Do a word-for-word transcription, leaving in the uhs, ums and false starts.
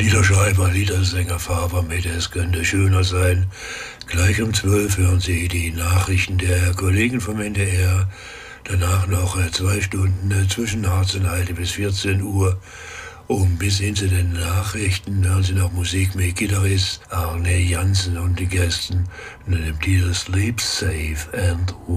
Liederschreiber, Liedersänger, Fahrermette, es könnte schöner sein. Gleich um zwölf hören Sie die Nachrichten der Kollegen vom N D R. Danach noch äh, zwei Stunden äh, zwischen Harz und Heide bis vierzehn Uhr. Und bis hin zu den Nachrichten hören Sie noch Musik mit Gitarrist Arne Jansen und die Gästen mit dem Titel Sleep Safe and